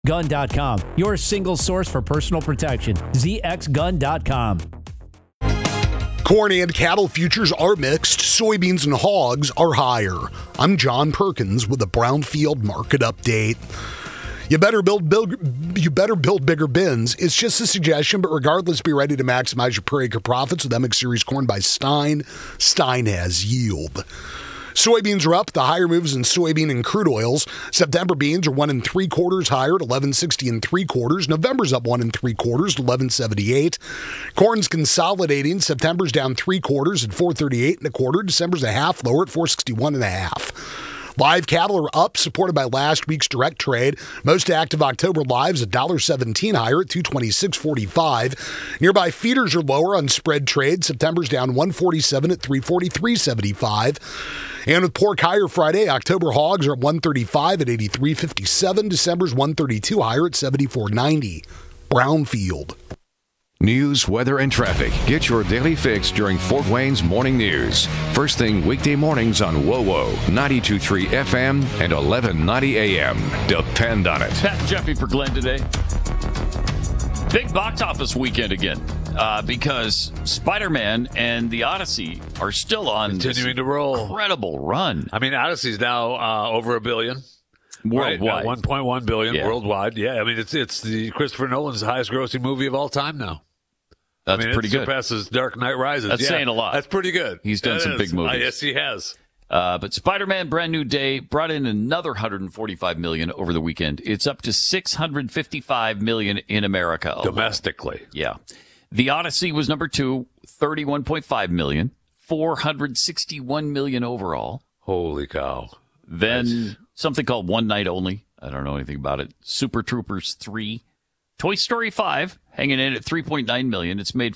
ZXGun.com, your single source for personal protection. ZXGun.com. Corn and cattle futures are mixed. Soybeans and hogs are higher. I'm John Perkins with a Brownfield market update. You better build bigger bins. It's just a suggestion, but regardless, be ready to maximize your per acre profits with MX Series corn by Stein. Stein has yield. Soybeans are up. The higher moves in soybean and crude oils. September beans are 1 3/4 higher at 11.60 3/4. November's up 1 3/4 to 11.78. Corn's consolidating. September's down 3/4 at 4.38 1/4. December's a half lower at 4.61 1/2. Live cattle are up, supported by last week's direct trade. Most active October lives $1.17 higher at $226.45. Nearby feeders are lower on spread trade. September's down 147 at 343.75. And with pork higher Friday, October hogs are at 135 at 83.57. December's 132 higher at 74.90. Brownfield. News, weather, and traffic. Get your daily fix during Fort Wayne's Morning News. First thing weekday mornings on WOWO, 92.3 FM and 1190 AM. Depend on it. Pat and Jeffy for Glenn today. Big box office weekend again because Spider-Man and the Odyssey are still on continuing to roll. Incredible run. I mean, Odyssey's now over $1 billion. Worldwide. Right? 1.1 billion worldwide. Yeah, I mean, it's the Christopher Nolan's highest grossing movie of all time now. That's pretty good. It surpasses Dark Knight Rises. That's saying a lot. That's pretty good. He's done some big movies. Yes, he has. But Spider-Man Brand New Day brought in another $145 million over the weekend. It's up to $655 million in America alone. Domestically. Yeah. The Odyssey was number 2, $31.5 million, $461 million overall. Holy cow. Then something called One Night Only. I don't know anything about it. Super Troopers 3. Toy Story 5, hanging in at $3.9 million. It's made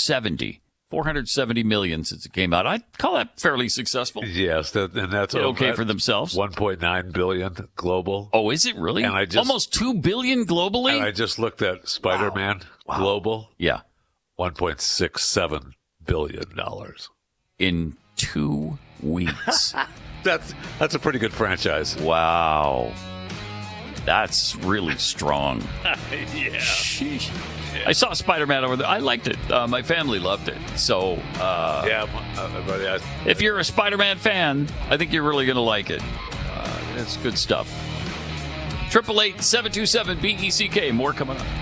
$470 million since it came out. I'd call that fairly successful. Yes, and that's okay for themselves. $1.9 billion global. Oh, is it really? And almost $2 billion globally? And I just looked at Spider-Man global. Yeah. $1.67 billion. In 2 weeks. That's a pretty good franchise. Wow. That's really strong. Yeah. Sheesh. I saw Spider-Man over there. I liked it. My family loved it. So, if you're a Spider-Man fan, I think you're really going to like it. It's good stuff. 888-727-BECK. More coming up.